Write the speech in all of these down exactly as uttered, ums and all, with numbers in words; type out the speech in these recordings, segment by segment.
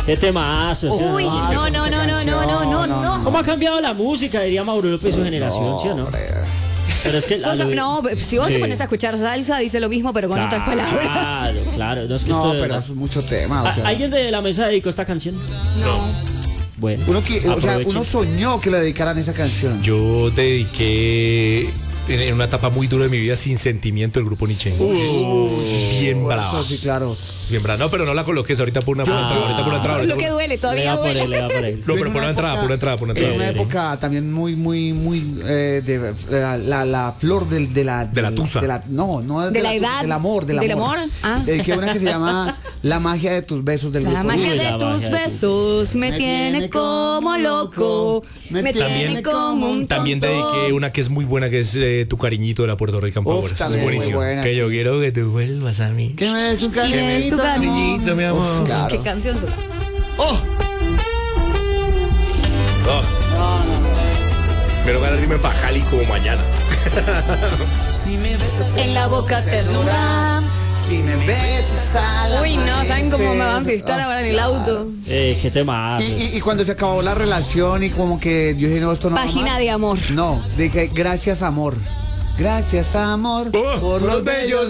Qué temazo. Uy, no, no, no, no, no, no, no, no. ¿Cómo ha cambiado la música? Diría Mauro López, su generación, ¿sí o no? Pero es que la, O sea, lo- no, si vos sí. te pones a escuchar salsa, dice lo mismo, pero con otras palabras. Claro, claro. No, es que No, esto de pero verdad- eso es mucho tema. O ¿A- sea, ¿Alguien de la mesa dedicó esta canción? No. Bueno. uno, que, o sea, aprovechen. uno soñó que le dedicaran esa canción. Yo dediqué en, en una etapa muy dura de mi vida Sin Sentimiento el grupo Nietzsche. Bien Bueno, brava. sí, claro. Bien brava. No, pero no la coloques ahorita por una, por una entrada. Ahorita por una entrada. ahorita Lo por que una- duele, Le todavía da por él, duele. le da por él. No, pero En por una una entrada, época- por una entrada, por una En entrada. una Eh, época también muy, muy, muy eh, de la, la, la flor del, de la... De la del- tusa. de la- no, no. De la tusa, edad. Del amor, del, ¿Del amor. amor? Ah. Eh, que una que se llama La magia de tus besos del La grupo. magia Uy, de la tus magia de tus- besos me tiene como loco, me tiene como un También tonto. dediqué una que es muy buena, que es eh, Tu Cariñito de la Puerto Rican Uf, Power. Es también muy buenísimo. buena, Que yo sí. quiero que tú vuelvas a mí. Que me des un Que me des tu cariñito, cariñito, mi amor. Uf, claro. Qué canción sos. ¡Oh! No. Pero van a irme para Cali como mañana. En la boca ternura. Si me besas al Uy, no, ¿saben cómo me van a amanecer? visitar ahora en el auto? Eh, qué temazo. Y, y, y cuando se acabó la relación y como que yo dije, no, esto no va Página más. de amor. No, dije, gracias amor. Gracias amor Oh, por los bellos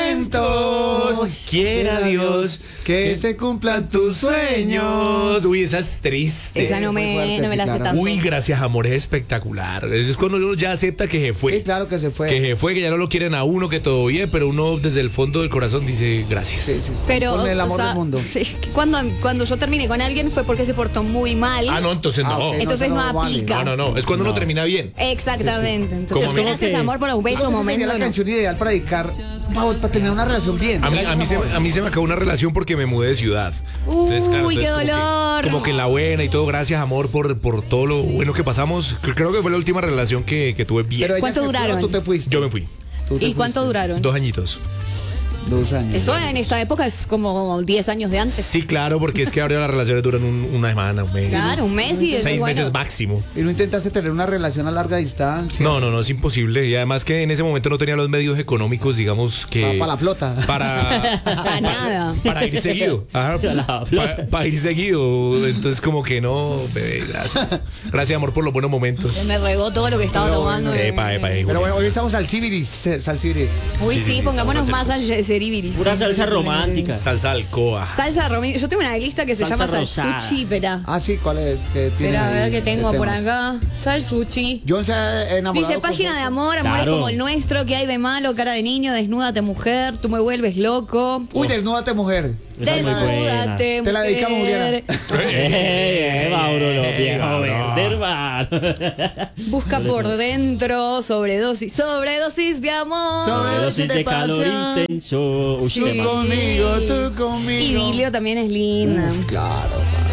momentos. Quiera Dios que se cumplan tus sueños. Uy, esa es triste. Esa no muy me, fuerte, no me sí, la sé claro. tanto. Uy, gracias amor, es espectacular. Eso es cuando uno ya acepta que se fue. Sí, claro que se fue. Que se fue, que ya no lo quieren a uno, que todo bien, pero uno desde el fondo del corazón dice gracias. Sí, sí. Pero, Con el o amor sea, del mundo. sí, que cuando, cuando yo terminé con alguien fue porque se portó muy mal. Ah, no, entonces Ah, no. ok. Entonces eso no, no vale. aplica. No, no, no. Es cuando uno termina bien. Exactamente. Como Entonces, a mí. gracias Como que- amor por un bello Creo que esa sería momento. la ¿no? canción ideal para dedicar, para, para tener una relación bien. A mí, a, mí se, a mí se me acabó una relación porque me mudé de ciudad. Uy, qué como que- dolor. Como que la buena y todo, gracias amor por, por todo lo bueno que pasamos. Cre- Creo que fue la última relación que, que tuve bien. Pero ella ¿Cuánto se fue o duraron? Tú te fuiste. Yo me fui. Tú te ¿Y cuánto fuiste. duraron? Dos añitos. Dos años. Eso en esta época es como diez años de antes. Sí, claro, porque es que ahora las relaciones duran un- una semana, un mes. Claro, un mes y Seis bueno. meses máximo. ¿Y no intentaste tener una relación a larga distancia? No, no, no, es imposible. Y además que en ese momento no tenía los medios económicos, digamos que... Pa- pa' la flota. Para... Para nada. Para ir seguido. Ajá, La flota. para, para ir seguido. Entonces como que no, bebé, gracias. Gracias, amor, por los buenos momentos. Se me regó todo lo que estaba Pero tomando. bueno. eh. Epa, epa, eh, Pero bueno, hoy estamos al Sibiris. eh, Al Sibiris. Uy, Sí, sí, sí, sí, pongámonos estamos más al cercos. Ceribiris. Pura Sí, salsa sí, sí, sí, romántica. Salsa alcoa. Salsa romántica. Yo tengo una lista que se Salsa llama rosada. Salsuchi, espera. Ah, sí, ¿cuál es? ¿Qué tienes Espera, a ahí ver qué de tengo por temas? acá. Salsuchi. John se ha enamorado. Dice con página John. de amor, amores Claro. como el nuestro, ¿qué hay de malo? Cara de niño, desnúdate mujer, tú me vuelves loco. Uy, desnúdate, mujer. Esa es muy buena. Desnúdate, Te la dedicamos, mujer. Eh, eh, Mauro, lo viejo no. verde, hermano. Busca por dentro, sobredosis, sobredosis de amor. Sobredosis de calor pasión. intenso. Uy, Tú tema. conmigo, tú conmigo. Y Dilio también es linda. Uf, claro.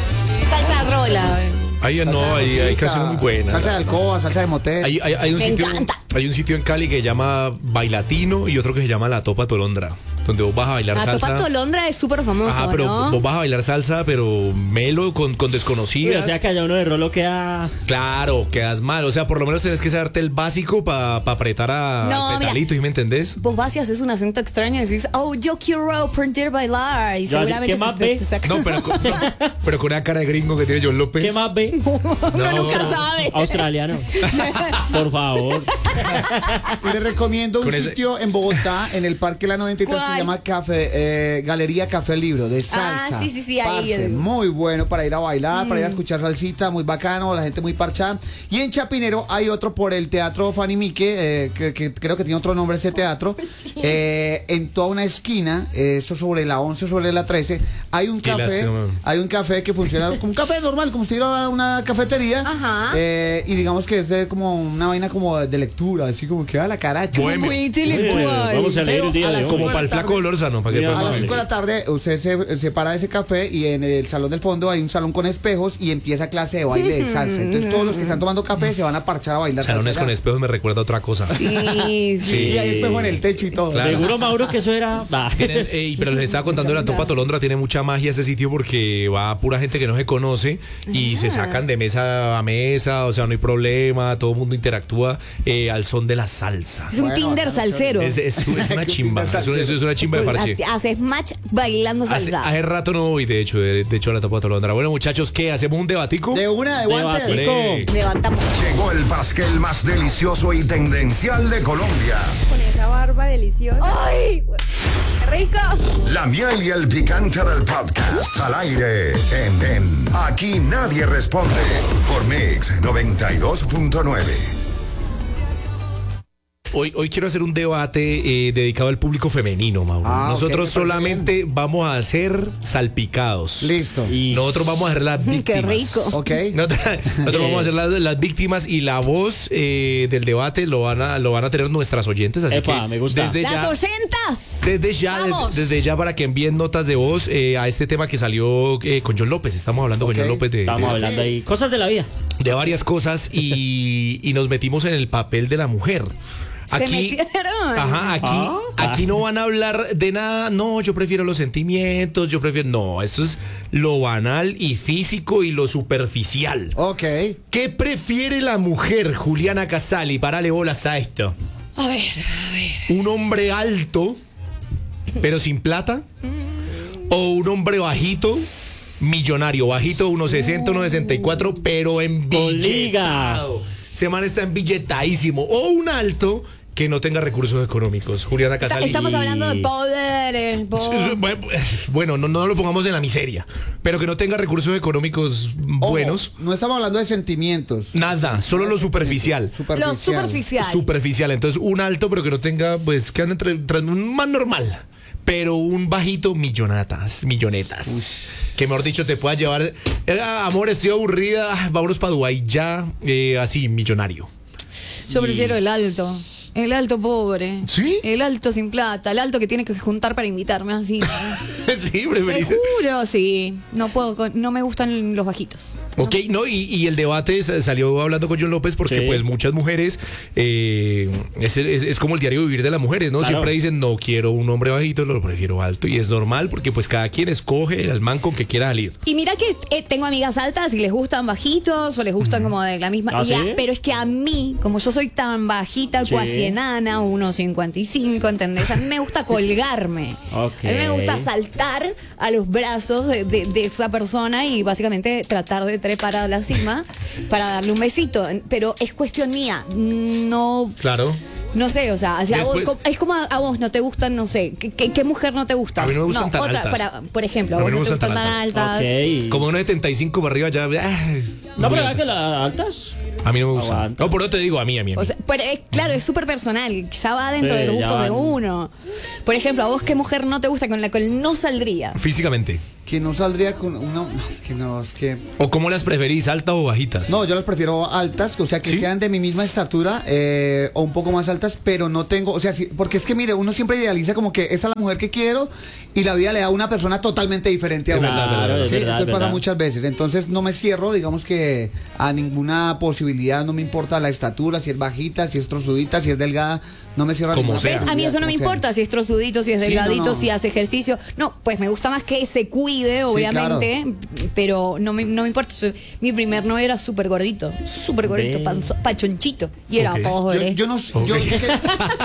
Salsa rola. Ahí no, hay, hay canciones muy buenas. Salsa de alcoba, salsa de motel. Hay, hay, hay un Me sitio, encanta. hay un sitio en Cali que se llama Bailatino y otro que se llama La Topa Tolondra, donde vos vas a bailar La salsa. Topa Tolondra es súper famoso, Ajá, pero ¿no? vos vas a bailar salsa, pero melo con, con Uy, desconocidas. o sea que allá uno de rolo queda. Claro, quedas mal. O sea, por lo menos tenés que saberte el básico para apretar a No, al mira. petalito, ¿y me entendés? Vos vas y haces un acento extraño y decís, oh, yo quiero aprender a bailar. Y Yo así, seguramente ¿qué más te- ve? te saca- No, pero con, no, pero con una cara de gringo que tiene John López. ¿Qué más ve? Uno nunca sabe. Australiano. Por favor. Y le recomiendo un Con ese- sitio en Bogotá, en el Parque La noventa y tres, que ¿Cuál? se llama Café, eh, Galería Café Libro, de salsa. Ah, sí, sí, sí, ahí. Parce, muy bueno para ir a bailar, para ir a escuchar salsita, muy bacano, la gente muy parchada. Y en Chapinero hay otro por el Teatro Fanny Mique, eh, que, que creo que tiene otro nombre ese teatro. Eh, en toda una esquina, eh, eso sobre la once, sobre la trece, hay un Qué café, lástima. hay un café que funciona como un café normal, como si fuera una cafetería. Ajá. Eh, y digamos que es eh, como una vaina como de lectura, así como que a la caracha. Bohemio. Muy Oye, intelectual. Vamos a leer Pero el día a de las hoy. Como cinco para el de la flaco tarde. Dolórzano, para que Mira, A podamos las salir. cinco de la tarde usted se, se para de ese café y en el salón del fondo hay un salón con espejos y empieza clase de baile de salsa. Entonces todos los que están tomando café se van a parchar a bailar Salones salsa con allá. espejos me recuerda a otra cosa. Sí, sí. Sí. Y hay espejo en el techo y todo. Claro. Seguro, Mauro, que eso era. Bah. Tienen, eh, pero les estaba contando de la Topa Tolondra, tiene mucha magia ese sitio porque va pura gente que no se conoce y se sacan de mesa a mesa, o sea, no hay problema, todo el mundo interactúa eh, al son de la salsa. Es un Bueno, Tinder bacano, salsero. Es, es- es una chimba, es una, es una una chimba de parche. Haces match bailando Hace, salsa. hace rato no voy, de hecho, de, de hecho a la Topa Tolondra. Bueno, muchachos, ¿qué? ¿Hacemos un debatico? De una, de guantes. Debatico. Levantamos. Llegó el pastel más delicioso y tendencial de Colombia. Con esa barba deliciosa. ¡Ay! ¡Qué rico! La miel y el picante del podcast al aire en, en Aquí Nadie Responde por Mix noventa y dos punto nueve. Hoy, hoy quiero hacer un debate eh, dedicado al público femenino, Mauro. Ah, ok, Nosotros me parece solamente vamos a ser salpicados. Listo. Y Nosotros vamos a ser las víctimas. Qué rico. Ok. Nosotros, nosotros vamos a ser las, las víctimas y la voz eh, del debate lo van a lo van a tener nuestras oyentes. Así Epa, que me gusta. desde Las ya, oyentas. desde ya, Vamos. desde, desde ya para que envíen notas de voz eh, a este tema que salió eh, con John López. Estamos hablando Ok. con John López de, estamos de- hablando ahí. Cosas de la vida. de varias cosas y, y nos metimos en el papel de la mujer. Se metieron. Ajá, aquí, Ah. aquí no van a hablar de nada. No, yo prefiero los sentimientos, yo prefiero. No, esto es lo banal y físico y lo superficial. Ok. ¿Qué prefiere la mujer, Juliana Casali? Parale bolas a esto. A ver, a ver. ¿Un hombre alto, pero sin plata? ¿O un hombre bajito, millonario? Bajito, uno sesenta, uno sesenta y cuatro, pero en Con liga. Se man está en billetadísimo. O un alto que no tenga recursos económicos. Juliana Está- Casali. Estamos hablando de poderes. po- Bueno, no, no lo pongamos en la miseria, pero que no tenga recursos económicos Ojo, buenos. No estamos hablando de sentimientos. Nada, solo lo superficial. Lo superficial. Superficial. Entonces, un alto, pero que no tenga, pues, que ande entre, entre un más normal. Pero un bajito, millonatas, millonetas. Que mejor dicho, te pueda llevar. eh, amor, estoy aburrida. ah, Vámonos para Dubái ya. eh, así, millonario. Yo prefiero el alto. El alto pobre. ¿Sí? El alto sin plata. El alto que tiene que juntar para invitarme así. Sí, Te preferís. juro, sí. No puedo, con- no me gustan los bajitos. Ok, no, y, y el debate sa- salió hablando con John López porque Sí. pues muchas mujeres, eh, es, es- es como el diario vivir de las mujeres, ¿no? Claro. Siempre dicen, no quiero un hombre bajito, lo prefiero alto. Y es normal porque pues cada quien escoge al man con que quiera salir. Y mira que eh, tengo amigas altas y les gustan bajitos o les gustan como de la misma. ¿Ah, y a- sí? pero es que a mí, como yo soy tan bajita, Sí. cuasi enana, uno cincuenta y cinco, ¿entendés? A mí me gusta colgarme. Ok. A mí me gusta saltar a los brazos de, de- de esa persona y básicamente tratar de trepar a la cima para darle un besito. Pero es cuestión mía. No. Claro. No sé, o sea, si a vos- Después- es como a, a vos no te gustan, no sé, ¿qué, qué- qué mujer no te gusta? A mí no me gustan no, tan otra, altas. para- por ejemplo, a, A vos mí no no te me gustan gustan tan tan altas. Ok. Como uno de setenta y cinco para arriba ya. ah, No, pero muy ¿verdad alto. que las altas? A mí no me gusta. Aguanta. No, por eso te digo a mí, a mí. A mí. O sea, pero es- claro, es súper personal, ya va dentro Sí, del ya gusto de van. uno. Por ejemplo, a vos qué mujer no te gusta, con la cual no saldría. Físicamente. Que no saldría con una. No, es que no, es que. ¿O cómo las preferís, altas o bajitas? No, yo las prefiero altas, o sea, que ¿Sí? sean de mi misma estatura eh, o un poco más altas, pero no tengo, o sea, sí, porque es que mire, uno siempre idealiza como que esta es la mujer que quiero y la vida le da a una persona totalmente diferente a Es uno. verdad, verdad, Claro, Sí, es verdad, entonces es pasa verdad. muchas veces. Entonces no me cierro, digamos que a ninguna posibilidad, no me importa la estatura, si es bajita, si es trozudita, si es delgada, no me cierro a Como ninguna sea. ¿Ves? A mí posibilidad, eso no me como sea. importa si es trozudito, si es Sí, delgadito, no, no. si hace ejercicio. No, pues me gusta más que se cuide, obviamente, pero no me, no me importa. Soy- Mi primer novio era súper gordito, súper gordito, Ve. panzo- pachonchito. Y era Ok. Yo, pobre. yo no sé, yo, sé que,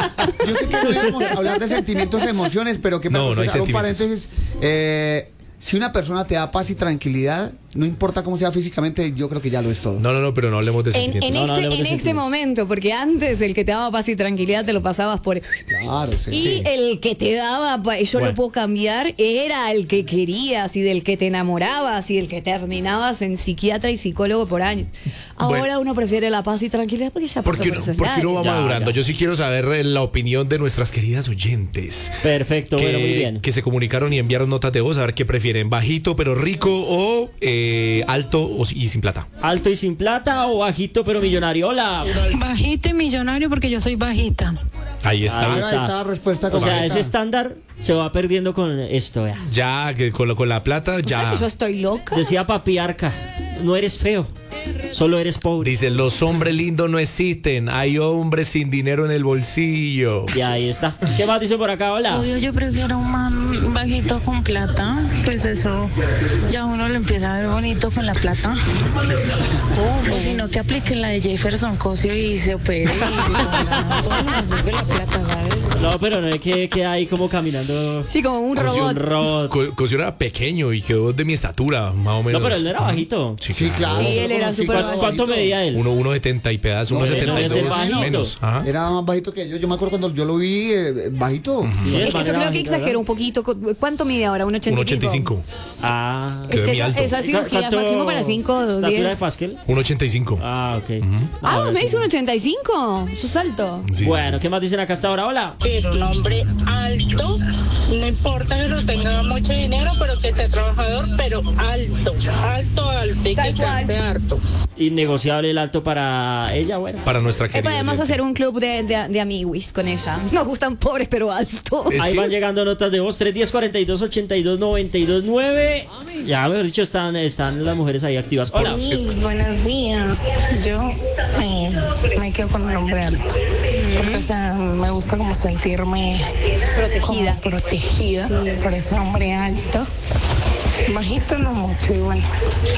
yo sé que no íbamos a hablar de sentimientos e emociones, pero que No, no hay hago un sentimientos. paréntesis. Eh, si una persona te da paz y tranquilidad, no importa cómo sea físicamente, yo creo que ya lo es todo. No, no, no, pero no hablemos de En, sentimientos. en No, no este, hablemos de en este sentimientos. momento, porque antes el que te daba paz y tranquilidad te lo pasabas por... Claro, sí. Y Sí. el que te daba, pa- yo Bueno. lo puedo cambiar, era el que querías y del que te enamorabas y el que terminabas en psiquiatra y psicólogo por años. Ahora Bueno. uno prefiere la paz y tranquilidad porque ya pasó Porque por uno, esos porque uno va lados. Ya, madurando. ya. Yo sí quiero saber eh, la opinión de nuestras queridas oyentes. Perfecto, que, bueno, muy bien. que se comunicaron y enviaron notas de voz a ver qué prefieren, bajito pero rico o eh, alto o, y sin plata. ¿Alto y sin plata o bajito pero millonario? Hola. Bajita y millonario porque yo soy bajita. Ahí está. Ahí Ahí está. está la respuesta O sea, correcta. ese estándar se va perdiendo con esto, vea. Ya que con, la- con la plata ¿Tú sabes ya. que yo estoy loca? Decía Papiarca, no eres feo, Solo eres pobre. Dice, los hombres lindos no existen, hay hombres sin dinero en el bolsillo. Y ahí está. ¿Qué más dice por acá? Hola. Obvio, yo prefiero un man bajito con plata. Pues eso, ya uno lo empieza a ver bonito con la plata. O si no, que apliquen la de Jefferson Cosio y se opere. Y se ponga todo el azul de la plata, ¿sabes? No, pero no es que queda ahí como caminando. Sí, como un como si un robot. robot. Co- Cosio era pequeño y quedó de mi estatura, más o menos. No, pero él no era bajito. Sí, Sí, claro. Sí, él era Conocí súper cuando ¿Cuánto, cuánto bajito. medía él? Uno, uno setenta y pedazos, No, uno no, setenta y ese dos bajito. menos. Ajá. Era más bajito que yo. Yo me acuerdo cuando yo lo vi eh, bajito. Sí, el Es que man eso era creo que bajito, exageró ¿verdad? un poquito. ¿Cuánto mide ahora? ¿Un ochenta uno y pico? ochenta y cinco. Ah. Es Quedó que muy esa, alto. esa cirugía es ¿Cuánto- máximo para cinco o ¿Estatura de diez. Pascal? uno ochenta y cinco. Ah, ok. Ah, No, me sí. dice un ochenta y cinco. Eso es alto. Sí, sí, Bueno, ¿qué más dicen acá hasta ahora? Hola. Pero un hombre alto, no importa que no tenga mucho dinero, pero que sea trabajador, pero alto, alto, alto, y Tal que cual. canse harto. Innegociable el alto para ella, bueno. Para nuestra Eh, querida. podemos hacer un club de, de, de amiguis con ella. Nos gustan pobres pero altos. Es Ahí que- van llegando notas de voz, tres diez, cuarenta y dos, ochenta y dos, noventa y dos, nueve. Ya, mejor dicho, están, están las mujeres ahí activas. Hola. Mis buenos días. Yo eh, me quedo con un hombre alto. Porque, o sea, me gusta como sentirme Protegida. como protegida por ese hombre alto. Bajito no mucho, y bueno.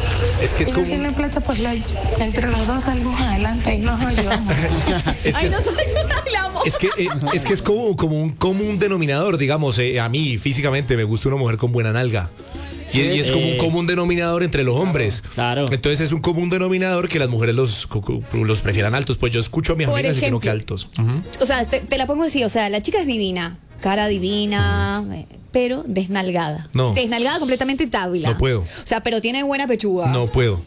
Es que es Si como. no tiene plata, pues la- entre los dos salimos adelante y nos ayudamos. Es que Ay, es- no soy yo, la amo. Es que, eh, es que es como, como un común denominador, digamos, eh, a mí físicamente me gusta una mujer con buena nalga. Y, y es como un Eh. común denominador entre los hombres. Claro. Entonces es un común denominador que las mujeres los, co- co- los prefieran altos. Pues yo escucho a mis Por amigas y que no ejemplo. que altos. Ujú. O sea, te, te la pongo así. O sea, la chica es divina. Cara divina, eh, pero desnalgada. No. Desnalgada completamente tabla. No puedo. O sea, pero tiene buena pechuga. No puedo.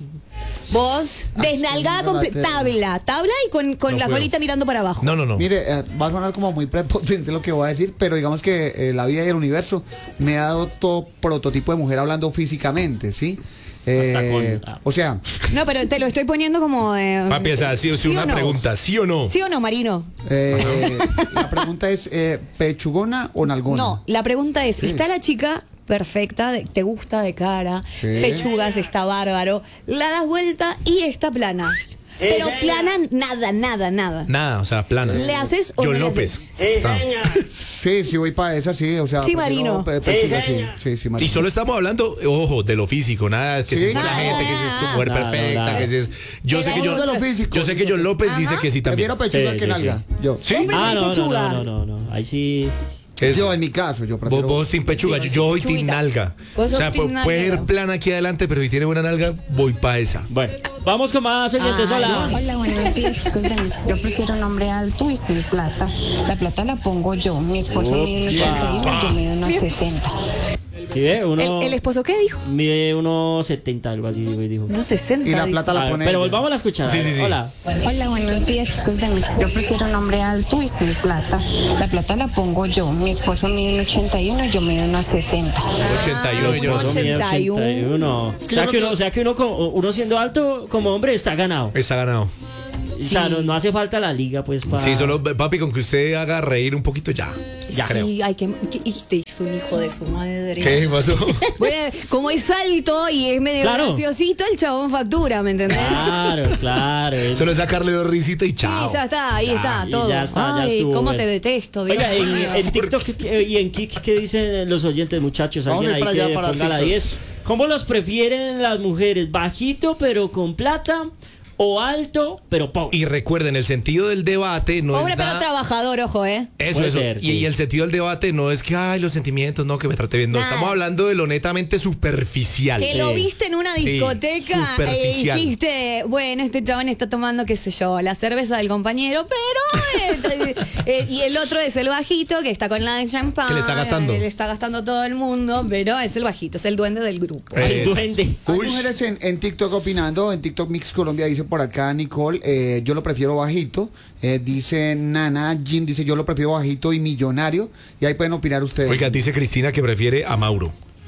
Vos, desnalgada sí, no la comple- tengo. tabla. Tabla y con, con No la puedo. colita mirando para abajo. No, no, no. Mire, eh, va a sonar como muy prepotente lo que voy a decir, pero digamos que eh, la vida y el universo me ha dado todo prototipo de mujer hablando físicamente, ¿sí? Eh, Hasta con- ah. O sea, No, pero te lo estoy poniendo como. Eh, Papi, o sea, sí, sí, ¿sí una o no? pregunta, ¿sí o no? ¿Sí o no, Marino? eh, la pregunta es, eh, ¿pechugona o nalgona? No, la pregunta es, Sí. ¿está la chica perfecta, de- te gusta de cara, Sí. pechugas, está bárbaro, la das vuelta y está plana? Pero señor. plana, nada, nada, nada. Nada, o sea, plana. ¿Le haces o John no le López. haces? Ah. Sí, sí voy para esa, sí, o sea. Sí, prefiero Marino. pe- pechuga, Sí, sí, señor. sí, sí, Y Marino. solo estamos hablando, ojo, de lo físico, nada, que Sí. si es la Nada. gente, que si es tu mujer Nada, perfecta, nada. que si es. Yo De sé la que No yo. de lo físico. Yo sé que John López dice Ajá. que sí también. Prefiero pechuga Sí, que sí, nalga. sí. Yo. ¿Sí? Hombre, Ah, de no, no, pechuga. no, no, no, no. Ahí sí. Es- Yo, en mi caso, yo Vos, prefiero. vos team pechuga, yo, yo voy team Pechuguita. nalga. Vos O sos sea, team pu- puede nalga. ser plana aquí adelante, pero si tiene buena nalga, voy para esa. Bueno, vamos con más oyentes. Ay, Hola. Hola, buenos días, chicos de Mix. Yo prefiero un hombre alto y sin plata. La plata la pongo yo. Mi esposo mide un ochenta y uno, yo mido unos sesenta. ¿Sí ve? Uno ¿El, el esposo qué dijo? mide unos setenta, algo así, güey, dijo. Unos sesenta. Y la dijo. plata A la ver, pone. pero ella. volvamos a escuchar. Sí, sí, sí. Hola. Hola, buenos días, chicos de Mix. Yo prefiero un hombre alto y sin plata. La plata la pongo yo. Mi esposo mide un ochenta y uno, yo mido unos sesenta. ochenta y uno, yo. unos Mide ochenta y uno. ochenta y uno. O sea que uno, o sea que uno, como- uno siendo alto como hombre está ganado. Está ganado. O sea, no, no hace falta la liga, pues, para... Sí, solo, papi, con que usted haga reír un poquito ya. Ya creo. Sí, ay, que, que- y te hizo un hijo de su madre. ¿Qué pasó? Bueno, como es alto y es medio Claro. graciosito, el chabón factura, ¿me entendés? Claro, claro. es- Solo sacarle dos risitas y chao. Sí, ya está, ahí está, y todo. ya está, ya Ay, estuvo, cómo bueno. te detesto, Dios Oiga, mío. en, en TikTok ¿qué- y en Kik, ¿qué dicen los oyentes, muchachos? Vamos Alguien a ir ahí para allá, que para ponga la TikTok. diez. ¿Cómo los prefieren las mujeres? ¿Bajito pero con plata? ¿O alto pero pobre? Y recuerden, el sentido del debate no Pobre es pero nada- trabajador, ojo, ¿eh? Eso, Puede eso. ser, y, sí. y el sentido del debate no es que, ay, los sentimientos, no, que me trate bien. No, Nada. estamos hablando de lo netamente superficial. Que lo viste en una Sí, discoteca y superficial. dijiste, bueno, este chabón está tomando, qué sé yo, la cerveza del compañero, pero... eh, eh, y el otro es el bajito, que está con la de champán. Que le está gastando. Le está gastando todo el mundo, pero es el bajito, es el duende del grupo. El Eso. duende. Hay Uy. mujeres en, en TikTok opinando, en TikTok Mix Colombia dice por acá Nicole, eh, yo lo prefiero bajito, eh, dice Nana, Jim dice yo lo prefiero bajito y millonario, y ahí pueden opinar ustedes. Oiga, dice Cristina que prefiere a Mauro.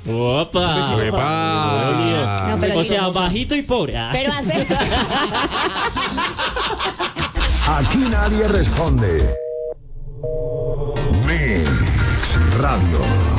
Opa. Epa. No, pero O sea, hermoso. bajito y pobre. Ah. Pero hace... Aquí nadie responde. Mix Radio.